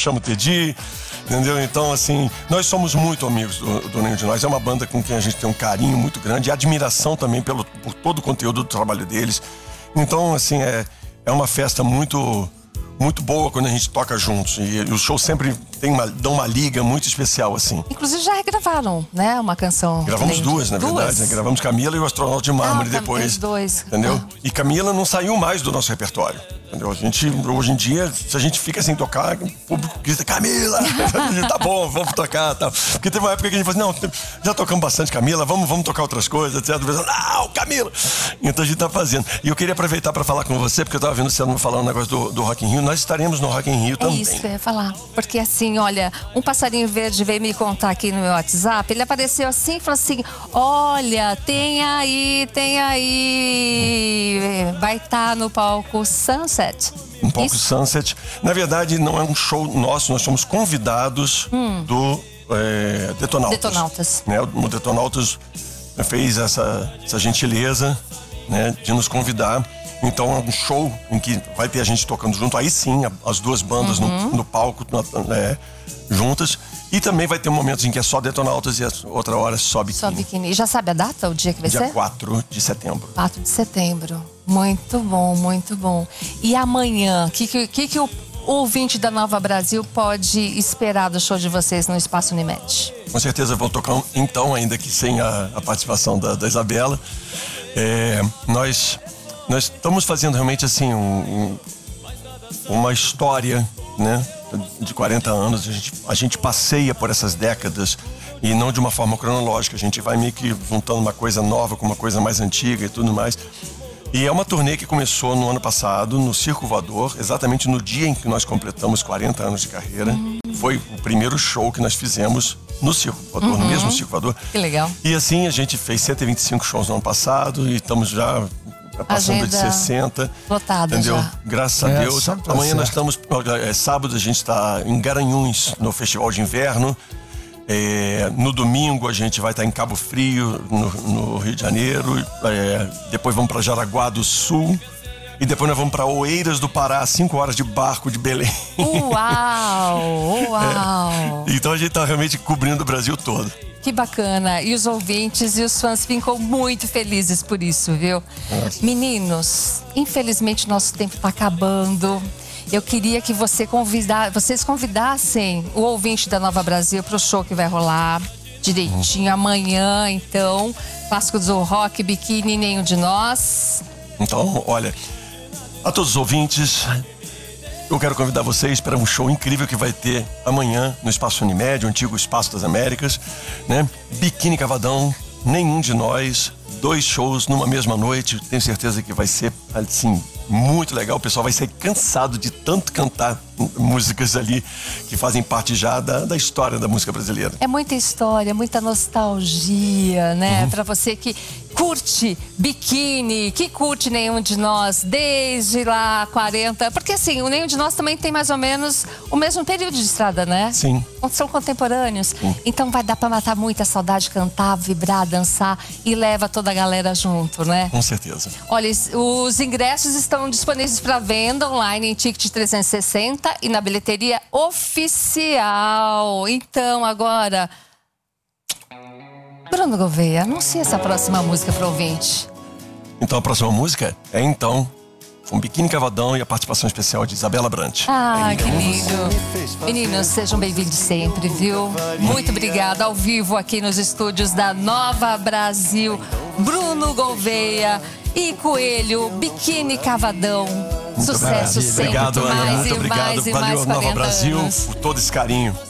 chamo Teddy, entendeu? Então, assim, nós somos muito amigos do Nenhum de Nós. É uma banda com quem a gente tem um carinho muito grande e admiração também por todo o conteúdo do trabalho deles. Então, assim, é uma festa muito boa quando a gente toca juntos. E os shows sempre dão uma liga muito especial, assim. Inclusive já regravaram, né? Uma canção. Gravamos duas, na verdade. Né? Gravamos Camila e o Astronauta de Mármore depois. Os dois. Entendeu? E Camila não saiu mais do nosso repertório. Entendeu? A gente, hoje em dia, se a gente fica sem tocar, o público grita, Camila! Tá bom, vamos tocar, tá. Porque teve uma época que a gente falou assim, não, já tocamos bastante Camila, vamos tocar outras coisas, etc. Não, Camila! Então a gente tá fazendo. E eu queria aproveitar para falar com você, porque eu tava vendo você falando um negócio do Rock in Rio. Nós estaremos no Rock in Rio também. Isso que eu ia falar. Porque assim, olha, um passarinho verde veio me contar aqui no meu WhatsApp, ele apareceu assim e falou assim, olha, tem aí, vai estar no palco Sunset. Um palco Sunset. Na verdade, não é um show nosso, nós somos convidados do Detonautas. Né? O Detonautas fez essa gentileza, né, de nos convidar. Então é um show em que vai ter a gente tocando junto. Aí sim, as duas bandas no palco juntas. E também vai ter momentos em que é só Detonautas e a outra hora só Biquíni. Só Biquíni. E já sabe a data, o dia que vai ser? Dia 4 de setembro. 4 de setembro. Muito bom, muito bom. E amanhã, o que o ouvinte da Nova Brasil pode esperar do show de vocês no Espaço Unimed? Com certeza vão tocar, então, ainda que sem a participação da Isabela. Nós estamos fazendo realmente assim uma história, né, de 40 anos. A gente passeia por essas décadas e não de uma forma cronológica. A gente vai meio que juntando uma coisa nova com uma coisa mais antiga e tudo mais. E é uma turnê que começou no ano passado, no Circo Voador, exatamente no dia em que nós completamos 40 anos de carreira. Foi o primeiro show que nós fizemos no Circo Voador, no mesmo Circo Voador. Que legal. E assim, a gente fez 125 shows no ano passado e estamos já passando de 60. Lotada, entendeu? já. Graças a Deus. Amanhã nós estamos, sábado a gente está em Garanhuns, no Festival de Inverno. No domingo a gente vai estar em Cabo Frio, no Rio de Janeiro. Depois vamos para Jaraguá do Sul. E depois nós vamos para Oeiras do Pará, 5 horas de barco de Belém. Uau! Uau! Então a gente está realmente cobrindo o Brasil todo. Que bacana. E os ouvintes e os fãs ficam muito felizes por isso, viu? Nossa. Meninos, infelizmente nosso tempo está acabando. Eu queria que vocês convidassem o ouvinte da Nova Brasil para o show que vai rolar direitinho amanhã, então. Clássico do Rock, Biquíni, Nenhum de Nós. Então, olha, a todos os ouvintes, eu quero convidar vocês para um show incrível que vai ter amanhã no Espaço Unimed, o antigo Espaço das Américas, né? Biquíni Cavadão, Nenhum de Nós, 2 shows numa mesma noite. Tenho certeza que vai ser, assim, muito legal. O pessoal vai sair cansado de tanto cantar músicas ali que fazem parte já da história da música brasileira. É muita história, muita nostalgia, né? Pra você que curte Biquíni, que curte Nenhum de Nós desde lá 40. Porque assim, o Nenhum de Nós também tem mais ou menos o mesmo período de estrada, né? Sim. São contemporâneos. Então vai dar pra matar muita saudade, cantar, vibrar, dançar e leva toda a galera junto, né? Com certeza. Olha, os ingressos estão disponíveis para venda online em Ticket 360 e na bilheteria oficial. Então, agora, Bruno Gouveia, anuncia essa próxima música para o ouvinte. Então, a próxima música é com Biquíni Cavadão e a participação especial de Isabela Brant. Ah, que lindo. Meninos, sejam bem-vindos sempre, viu? Muito obrigada. Ao vivo aqui nos estúdios da Nova Brasil, Bruno Gouveia e Coelho, Biquíni Cavadão. Sucesso sempre. Obrigado, Ana. Mais muito e obrigado. mais e Valeu, mais Nova 40 Brasil, anos. por todo esse carinho.